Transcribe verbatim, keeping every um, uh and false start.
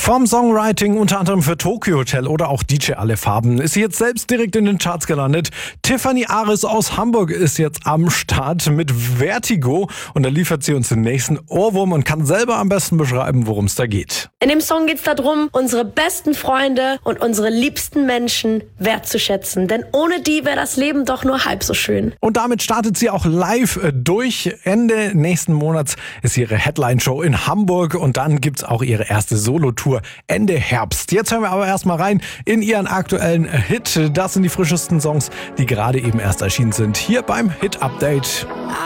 Vom Songwriting unter anderem für Tokyo Hotel oder auch D J Alle Farben ist sie jetzt selbst direkt in den Charts gelandet. Tiffany Aris aus Hamburg ist jetzt am Start mit Vertigo und da liefert sie uns den nächsten Ohrwurm und kann selber am besten beschreiben, worum es da geht. In dem Song geht es darum, unsere besten Freunde und unsere liebsten Menschen wertzuschätzen, denn ohne die wäre das Leben doch nur halb so schön. Und damit startet sie auch live durch. Ende nächsten Monats ist ihre Headline-Show in Hamburg und dann gibt's auch ihre erste Solo-Tour Ende Herbst. Jetzt hören wir aber erstmal rein in ihren aktuellen Hit. Das sind die frischesten Songs, die gerade eben erst erschienen sind, hier beim Hit Update.